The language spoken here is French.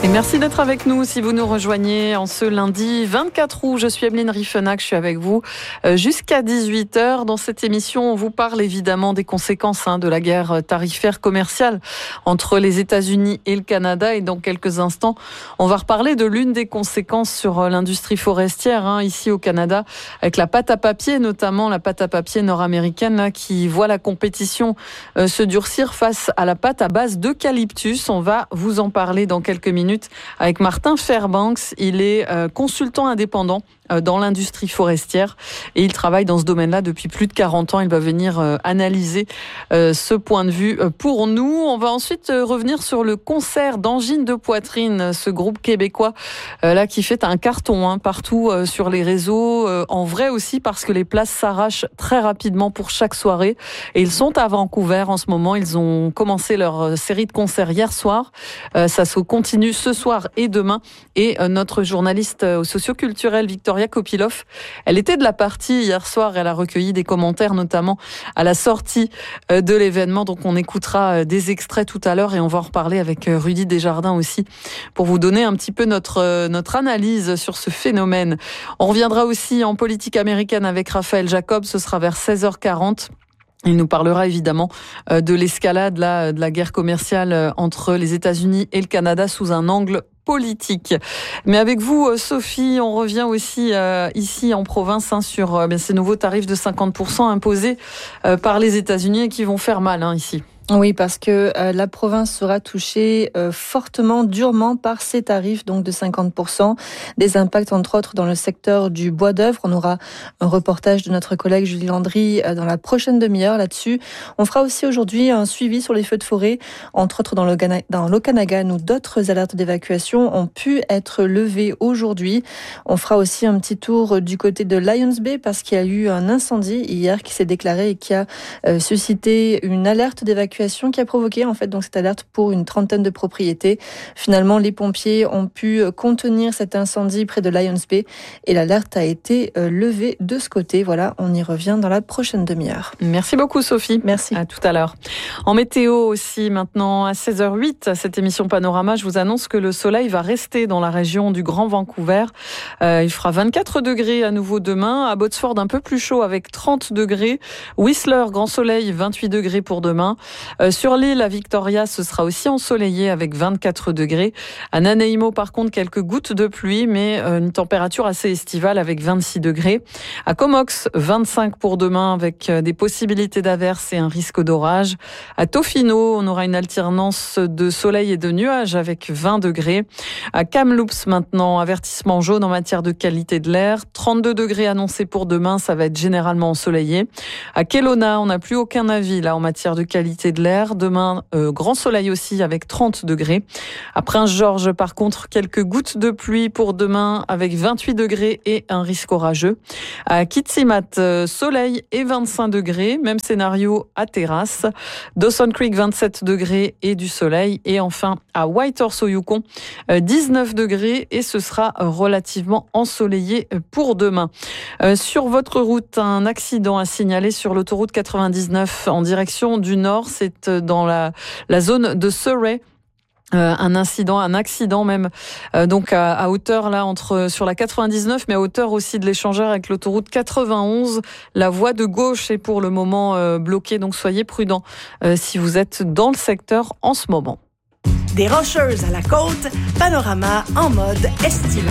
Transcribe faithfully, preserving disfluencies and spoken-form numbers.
Et merci d'être avec nous. Si vous nous rejoignez en ce lundi vingt-quatre août, je suis Emeline Riffenac, je suis avec vous jusqu'à dix-huit heures. Dans cette émission, on vous parle évidemment des conséquences hein, de la guerre tarifaire commerciale entre les États-Unis et le Canada. Et dans quelques instants, on va reparler de l'une des conséquences sur l'industrie forestière hein, ici au Canada, avec la pâte à papier, notamment la pâte à papier nord-américaine là, qui voit la compétition euh, se durcir face à la pâte à base d'eucalyptus. On va vous en parler dans quelques minutes avec Martin Fairbanks. Il est euh, consultant indépendant euh, dans l'industrie forestière et il travaille dans ce domaine-là depuis plus de quarante ans. Il va venir euh, analyser euh, ce point de vue euh, pour nous. On va ensuite euh, revenir sur le concert d'angine de poitrine, ce groupe québécois euh, là qui fait un carton hein, partout euh, sur les réseaux, euh, en vrai aussi parce que les places s'arrachent très rapidement pour chaque soirée et ils sont à Vancouver en ce moment. Ils ont commencé leur série de concerts hier soir. Euh, ça se continue ce soir et demain. Et euh, notre journaliste euh, socioculturelle Victoria Kopilov, elle était de la partie hier soir. Elle a recueilli des commentaires, notamment à la sortie euh, de l'événement. Donc on écoutera euh, des extraits tout à l'heure et on va en reparler avec euh, Rudy Desjardins aussi pour vous donner un petit peu notre euh, notre analyse sur ce phénomène. On reviendra aussi en politique américaine avec Raphaël Jacob. Ce sera vers seize heures quarante. Il nous parlera évidemment de l'escalade là, de la guerre commerciale entre les États-Unis et le Canada sous un angle politique. Mais avec vous, Sophie, on revient aussi euh, ici en province hein, sur euh, ces nouveaux tarifs de cinquante pour cent imposés euh, par les États-Unis et qui vont faire mal hein, ici. Oui, parce que euh, la province sera touchée euh, fortement, durement par ces tarifs donc de cinquante pour cent. Des impacts entre autres dans le secteur du bois d'œuvre. On aura un reportage de notre collègue Julie Landry euh, dans la prochaine demi-heure là-dessus. On fera aussi aujourd'hui un suivi sur les feux de forêt, entre autres dans l'Okanagan, dans l'Okanagan où d'autres alertes d'évacuation ont pu être levées aujourd'hui. On fera aussi un petit tour du côté de Lions Bay parce qu'il y a eu un incendie hier qui s'est déclaré et qui a euh, suscité une alerte d'évacuation qui a provoqué en fait donc cette alerte pour une trentaine de propriétés. Finalement, les pompiers ont pu contenir cet incendie près de Lions Bay et l'alerte a été levée de ce côté. Voilà, on y revient dans la prochaine demi-heure. Merci beaucoup Sophie. Merci. À tout à l'heure. En météo aussi maintenant à seize heures huit, cette émission Panorama, je vous annonce que le soleil va rester dans la région du Grand Vancouver. Euh, il fera vingt-quatre degrés à nouveau demain. À Botsford, un peu plus chaud avec trente degrés. Whistler, grand soleil, vingt-huit degrés pour demain. Euh, sur l'île à Victoria, ce sera aussi ensoleillé avec vingt-quatre degrés. À Nanaimo, par contre, quelques gouttes de pluie, mais euh, une température assez estivale avec vingt-six degrés. À Comox, vingt-cinq pour demain avec euh, des possibilités d'averses et un risque d'orage. À Tofino, on aura une alternance de soleil et de nuages avec vingt degrés. À Kamloops, maintenant, avertissement jaune en matière de qualité de l'air. trente-deux degrés annoncés pour demain, ça va être généralement ensoleillé. À Kelowna, on n'a plus aucun avis là en matière de qualité de l'air. Demain, euh, grand soleil aussi avec trente degrés. À Prince-Georges, par contre, quelques gouttes de pluie pour demain avec vingt-huit degrés et un risque orageux. À Kitimat, euh, soleil et vingt-cinq degrés. Même scénario à Terrasse. Dawson Creek, vingt-sept degrés et du soleil. Et enfin, à Whitehorse au Yukon, euh, dix-neuf degrés et ce sera relativement ensoleillé pour demain. Euh, sur votre route, un accident à signaler sur l'autoroute quatre-vingt-dix-neuf en direction du nord. C'est dans la, la zone de Surrey. Euh, un incident, un accident même, euh, donc à, à hauteur là entre sur la quatre-vingt-dix-neuf, mais à hauteur aussi de l'échangeur avec l'autoroute quatre-vingt-onze. La voie de gauche est pour le moment euh, bloquée, donc soyez prudents euh, si vous êtes dans le secteur en ce moment. Des Rocheuses à la côte, Panorama en mode estival.